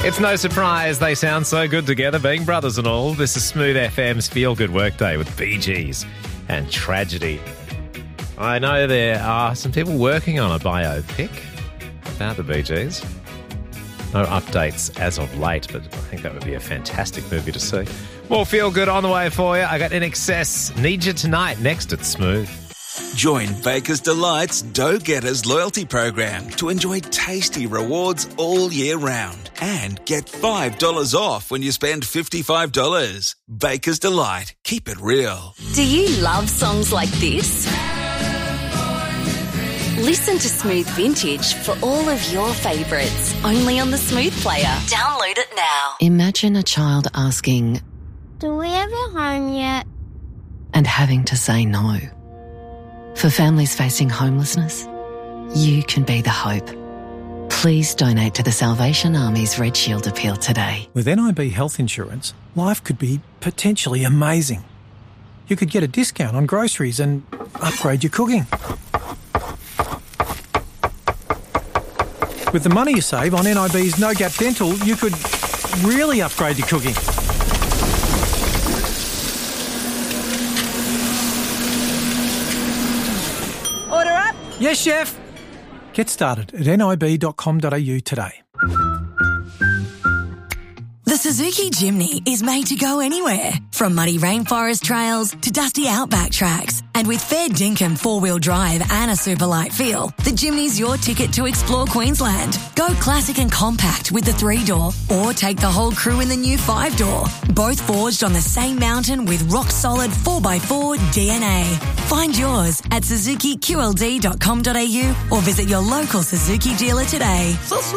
It's no surprise they sound so good together, being brothers and all. This is Smooth FM's Feel Good Workday with Bee Gees and Tragedy. I know there are some people working on a biopic about the Bee Gees. No updates as of late, but I think that would be a fantastic movie to see. More Feel Good on the way for you. I got In Excess, Need You Tonight, next at Smooth. Join Baker's Delight's Dough Getters loyalty program to enjoy tasty rewards all year round and get $5 off when you spend $55. Baker's Delight. Keep it real. Do you love songs like this? Listen to Smooth Vintage for all of your favourites, only on the Smooth player. Download it now. Imagine a child asking, "Do we have a home yet?" and having to say no. For families facing homelessness, you can be the hope. Please donate to the Salvation Army's Red Shield appeal today. With NIB health insurance, life could be potentially amazing. You could get a discount on groceries and upgrade your cooking. With the money you save on NIB's No Gap Dental, you could really upgrade your cooking. Order up. Yes, chef. Get started at nib.com.au today. The Suzuki Jimny is made to go anywhere, from muddy rainforest trails to dusty outback tracks. And with fair dinkum four-wheel drive and a super light feel, the Jimny's your ticket to explore Queensland. Go classic and compact with the 3-door, or take the whole crew in the new 5-door. Both forged on the same mountain with rock-solid 4x4 DNA. Find yours at suzukiqld.com.au or visit your local Suzuki dealer today.